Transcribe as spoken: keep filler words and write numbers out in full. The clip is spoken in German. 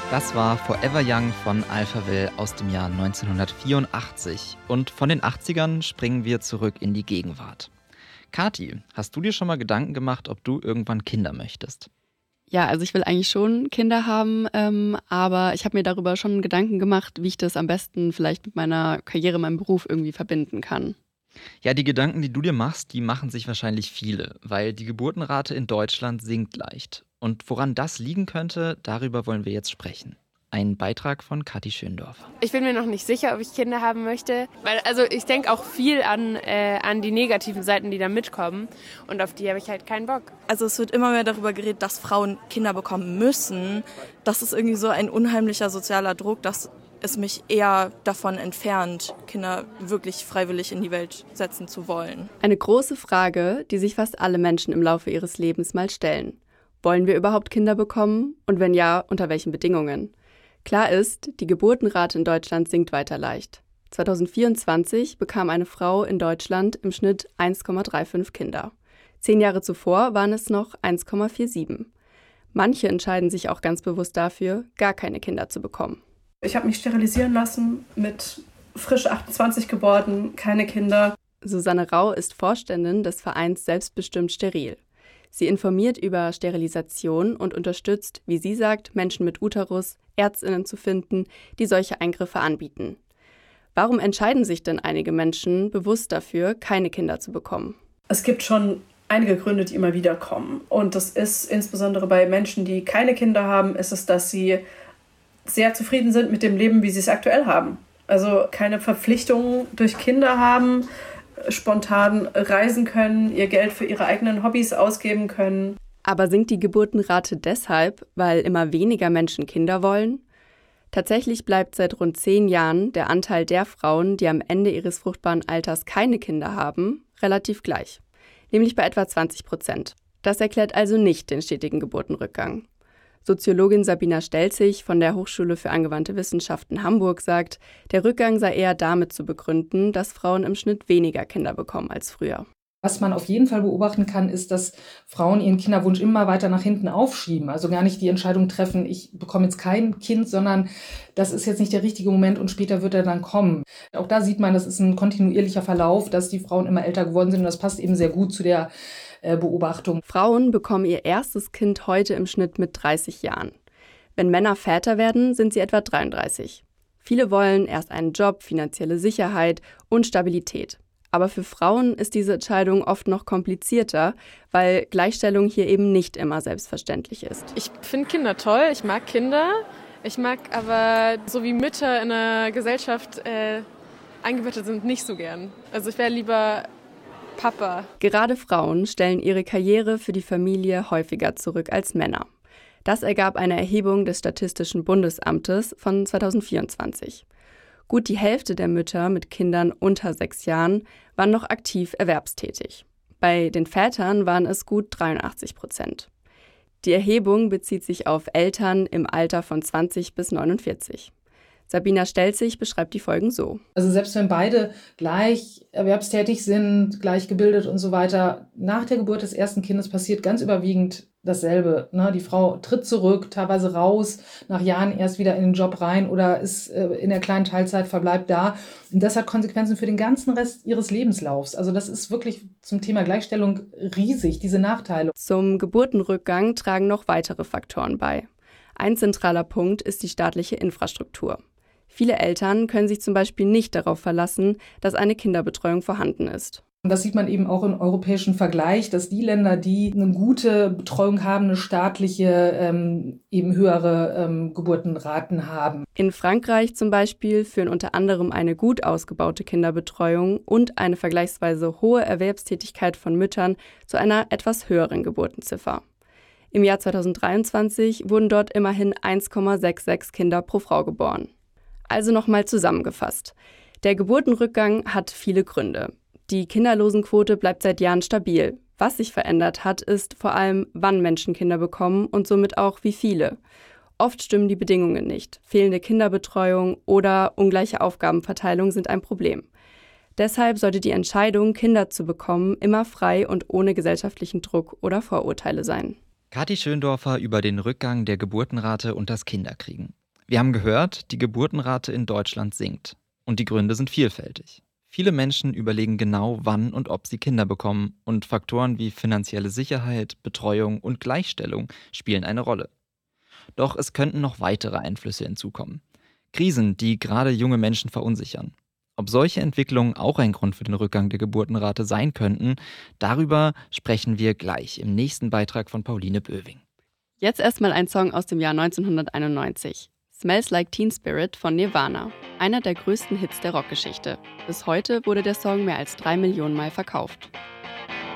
Das war Forever Young von Alphaville aus dem Jahr neunzehnhundertvierundachtzig. Und von den achtzigern springen wir zurück in die Gegenwart. Kathi, hast du dir schon mal Gedanken gemacht, ob du irgendwann Kinder möchtest? Ja, also ich will eigentlich schon Kinder haben, ähm, aber ich habe mir darüber schon Gedanken gemacht, wie ich das am besten vielleicht mit meiner Karriere, meinem Beruf irgendwie verbinden kann. Ja, die Gedanken, die du dir machst, die machen sich wahrscheinlich viele, weil die Geburtenrate in Deutschland sinkt leicht. Und woran das liegen könnte, darüber wollen wir jetzt sprechen. Ein Beitrag von Kathi Schöndorfer. Ich bin mir noch nicht sicher, ob ich Kinder haben möchte. Weil, also ich denke auch viel an, äh, an die negativen Seiten, die da mitkommen. Und auf die habe ich halt keinen Bock. Also es wird immer mehr darüber geredet, dass Frauen Kinder bekommen müssen. Das ist irgendwie so ein unheimlicher sozialer Druck, dass es mich eher davon entfernt, Kinder wirklich freiwillig in die Welt setzen zu wollen. Eine große Frage, die sich fast alle Menschen im Laufe ihres Lebens mal stellen. Wollen wir überhaupt Kinder bekommen? Und wenn ja, unter welchen Bedingungen? Klar ist, die Geburtenrate in Deutschland sinkt weiter leicht. zweitausendvierundzwanzig bekam eine Frau in Deutschland im Schnitt eins Komma fünfunddreißig Kinder. Zehn Jahre zuvor waren es noch eins Komma siebenundvierzig. Manche entscheiden sich auch ganz bewusst dafür, gar keine Kinder zu bekommen. Ich habe mich sterilisieren lassen, mit frisch achtundzwanzig geworden, keine Kinder. Susanne Rau ist Vorständin des Vereins Selbstbestimmt Steril. Sie informiert über Sterilisation und unterstützt, wie sie sagt, Menschen mit Uterus, ÄrztInnen zu finden, die solche Eingriffe anbieten. Warum entscheiden sich denn einige Menschen bewusst dafür, keine Kinder zu bekommen? Es gibt schon einige Gründe, die immer wieder kommen. Und das ist insbesondere bei Menschen, die keine Kinder haben, ist es, dass sie sehr zufrieden sind mit dem Leben, wie sie es aktuell haben. Also keine Verpflichtungen durch Kinder haben, spontan reisen können, ihr Geld für ihre eigenen Hobbys ausgeben können. Aber sinkt die Geburtenrate deshalb, weil immer weniger Menschen Kinder wollen? Tatsächlich bleibt seit rund zehn Jahren der Anteil der Frauen, die am Ende ihres fruchtbaren Alters keine Kinder haben, relativ gleich. Nämlich bei etwa zwanzig Prozent. Das erklärt also nicht den stetigen Geburtenrückgang. Soziologin Sabina Stelzig von der Hochschule für angewandte Wissenschaften Hamburg sagt, der Rückgang sei eher damit zu begründen, dass Frauen im Schnitt weniger Kinder bekommen als früher. Was man auf jeden Fall beobachten kann, ist, dass Frauen ihren Kinderwunsch immer weiter nach hinten aufschieben. Also gar nicht die Entscheidung treffen, ich bekomme jetzt kein Kind, sondern das ist jetzt nicht der richtige Moment und später wird er dann kommen. Auch da sieht man, das ist ein kontinuierlicher Verlauf, dass die Frauen immer älter geworden sind und das passt eben sehr gut zu der äh, Beobachtung. Frauen bekommen ihr erstes Kind heute im Schnitt mit dreißig Jahren. Wenn Männer Väter werden, sind sie etwa dreiunddreißig. Viele wollen erst einen Job, finanzielle Sicherheit und Stabilität. Aber für Frauen ist diese Entscheidung oft noch komplizierter, weil Gleichstellung hier eben nicht immer selbstverständlich ist. Ich finde Kinder toll, ich mag Kinder. Ich mag aber, so wie Mütter in einer Gesellschaft äh, eingebettet sind, nicht so gern. Also ich wäre lieber Papa. Gerade Frauen stellen ihre Karriere für die Familie häufiger zurück als Männer. Das ergab eine Erhebung des Statistischen Bundesamtes von zweitausendvierundzwanzig. Gut die Hälfte der Mütter mit Kindern unter sechs Jahren waren noch aktiv erwerbstätig. Bei den Vätern waren es gut dreiundachtzig Prozent. Die Erhebung bezieht sich auf Eltern im Alter von zwanzig bis neunundvierzig. Sabina Stelzig beschreibt die Folgen so. Also selbst wenn beide gleich erwerbstätig sind, gleich gebildet und so weiter, nach der Geburt des ersten Kindes passiert ganz überwiegend dasselbe. Ne? Die Frau tritt zurück, teilweise raus, nach Jahren erst wieder in den Job rein oder ist äh, in der kleinen Teilzeit, verbleibt da. Und das hat Konsequenzen für den ganzen Rest ihres Lebenslaufs. Also das ist wirklich zum Thema Gleichstellung riesig, diese Nachteile. Zum Geburtenrückgang tragen noch weitere Faktoren bei. Ein zentraler Punkt ist die staatliche Infrastruktur. Viele Eltern können sich zum Beispiel nicht darauf verlassen, dass eine Kinderbetreuung vorhanden ist. Und das sieht man eben auch im europäischen Vergleich, dass die Länder, die eine gute Betreuung haben, eine staatliche, ähm, eben höhere ähm, Geburtenraten haben. In Frankreich zum Beispiel führen unter anderem eine gut ausgebaute Kinderbetreuung und eine vergleichsweise hohe Erwerbstätigkeit von Müttern zu einer etwas höheren Geburtenziffer. Im Jahr zweitausenddreiundzwanzig wurden dort immerhin eins Komma sechsundsechzig Kinder pro Frau geboren. Also nochmal zusammengefasst. Der Geburtenrückgang hat viele Gründe. Die Kinderlosenquote bleibt seit Jahren stabil. Was sich verändert hat, ist vor allem, wann Menschen Kinder bekommen und somit auch wie viele. Oft stimmen die Bedingungen nicht. Fehlende Kinderbetreuung oder ungleiche Aufgabenverteilung sind ein Problem. Deshalb sollte die Entscheidung, Kinder zu bekommen, immer frei und ohne gesellschaftlichen Druck oder Vorurteile sein. Kathi Schöndorfer über den Rückgang der Geburtenrate und das Kinderkriegen. Wir haben gehört, die Geburtenrate in Deutschland sinkt. Und die Gründe sind vielfältig. Viele Menschen überlegen genau, wann und ob sie Kinder bekommen. Und Faktoren wie finanzielle Sicherheit, Betreuung und Gleichstellung spielen eine Rolle. Doch es könnten noch weitere Einflüsse hinzukommen. Krisen, die gerade junge Menschen verunsichern. Ob solche Entwicklungen auch ein Grund für den Rückgang der Geburtenrate sein könnten, darüber sprechen wir gleich im nächsten Beitrag von Pauline Böwing. Jetzt erstmal ein Song aus dem Jahr neunzehnhunderteinundneunzig. Smells Like Teen Spirit von Nirvana, einer der größten Hits der Rockgeschichte. Bis heute wurde der Song mehr als drei Millionen Mal verkauft.